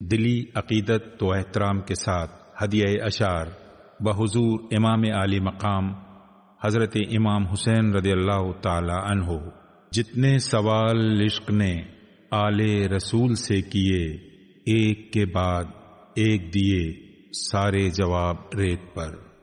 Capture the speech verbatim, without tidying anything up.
दिली अकीदत व एहतराम के साथ हदिया अशार बहुजूर इमाम आली मकाम हजरत इमाम हुसैन रदियल्लाहु ताला अन्हो जितने सवाल इश्क ने आले रसूल से किए, एक के बाद एक दिए सारे जवाब रेत पर।